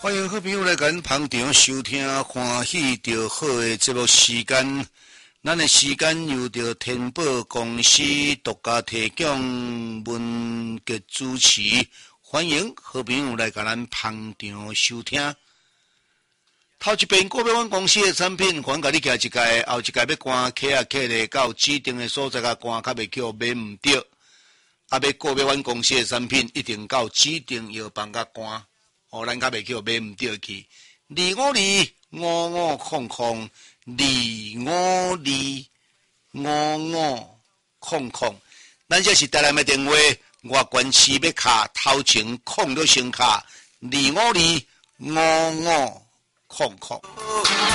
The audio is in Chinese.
欢迎好朋友来跟捧场收听欢喜就好的节目时间。咱的时间由着天宝公司独家提供文节主持，欢迎好朋友来跟咱捧场收听。头一遍国标湾公司的产品，还甲你寄一届，后一届要关客啊客咧到指定的所在甲关，较袂叫买唔到。啊，要国标湾公司的产品，一定到指定药房甲关。咱较袂叫买唔到去，2525500，2525500，咱这是台南的电话，外关市要卡头前空了先卡，2525500。